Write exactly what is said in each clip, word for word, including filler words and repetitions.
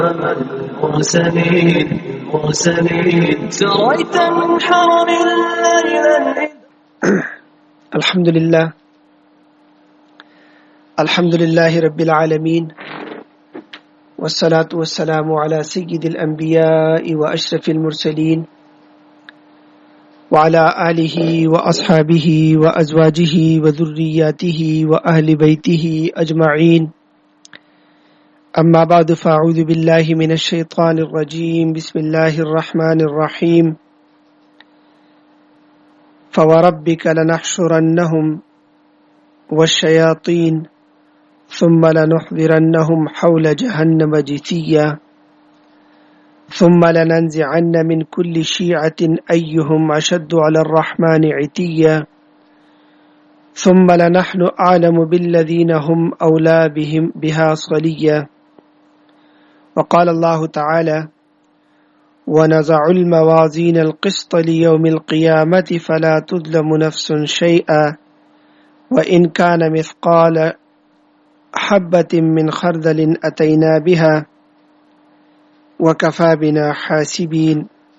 المرسلين المرسلين سريت من حرم الليل. الحمد لله الحمد لله رب العالمين والصلاة والسلام على سيد الأنبياء وأشرف المرسلين وعلى آله وأصحابه وأزواجه وذرياته وأهل بيته أجمعين. أما بعد فأعوذ بالله من الشيطان الرجيم. بسم الله الرحمن الرحيم. فوربك لنحشرنهم والشياطين ثم لنحضرنهم حول جهنم جثيا ثم لننزعن من كل شيعة أيهم أشد على الرحمن عتيا ثم لنحن أعلم بالذين هم أولى بهم بها صليا. وقال الله تعالى: ونزع الموازين القسط ليوم القيامة فلا تظلم نفس شيئا وإن كان مثقال حبة من خردل أتينا بها وكفى بنا حاسبين.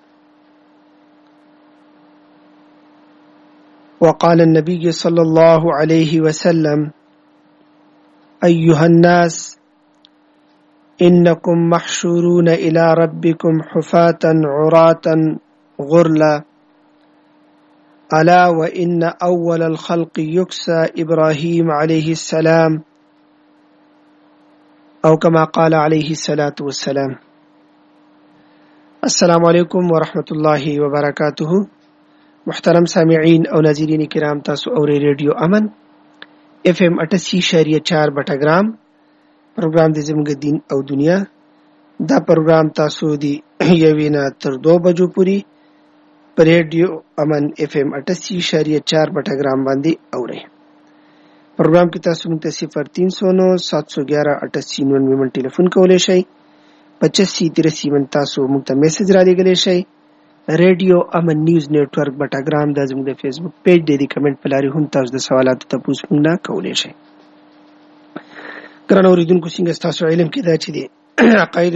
وقال النبي صلى الله عليه وسلم: أيها الناس إنكم محشورون إلى ربكم حفاة عراة غرلا ألا وإن أول الخلق يكسى إبراهيم عليه السلام أو كما قال عليه الصلاة والسلام. السلام علیکم ورحمۃ اللہ وبرکاتہ. محترم سامعین او ناظرین کرام، تاسو اوري ریډیو امن اف ام اٹھاسی اشاریه چار بټګرام پروګرام د زموږ دین او دنیا. دا پروګرام تاسو دی یوینا تر دو بجو پوری پر ریډیو امن اف ام اٹھاسی اشاریه چار بټګرام باندې اوري. پروګرام کې تاسو موږ ته صفر تین سو نو سات سو گیارہ اٹھاسی ننانوے من ټلیفون کولای شئ. پچاسی تراسی من تاسو موږ ته میسج را لګلی شئ. ریډیو امن نیوز نیټورک بټګرام د زموږ د فیسبوک پیج دی. کمنټ په لارې هم تاسو د سوالاتو تپوس موږ نه کولای شئ. ګرانو اوریدونکو، څنګه ستاسو علم کې دا چې دی عقاید